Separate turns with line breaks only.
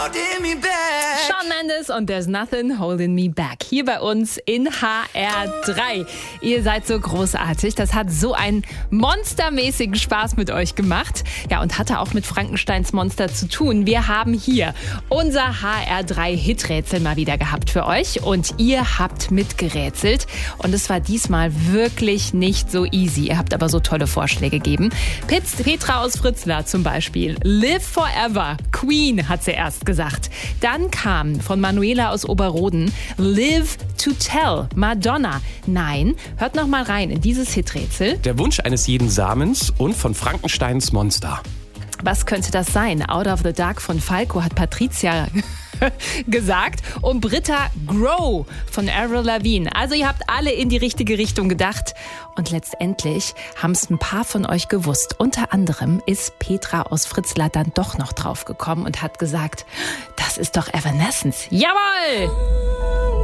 Shawn Mendes und There's Nothing Holding Me Back. Hier bei uns in HR3. Ihr seid so großartig. Das hat so einen monstermäßigen Spaß mit euch gemacht. Ja, und hatte auch mit Frankensteins Monster zu tun. Wir haben hier unser HR3-Hiträtsel mal wieder gehabt für euch. Und ihr habt mitgerätselt. Und es war diesmal wirklich nicht so easy. Ihr habt aber so tolle Vorschläge gegeben. Petra aus Fritzlar zum Beispiel. Live Forever. Queen hat sie erst gesagt. Dann kam von Manuela aus Oberroden Live to Tell, Madonna. Nein, hört noch mal rein in dieses Hiträtsel.
Der Wunsch eines jeden Samens und von Frankensteins Monster.
Was könnte das sein? Out of the Dark von Falco hat Patricia gesagt. Und Britta Grow von Avril Lavigne. Also ihr habt alle in die richtige Richtung gedacht. Und letztendlich haben es ein paar von euch gewusst. Unter anderem ist Petra aus Fritzlar dann doch noch drauf gekommen und hat gesagt, das ist doch Evanescence. Jawohl!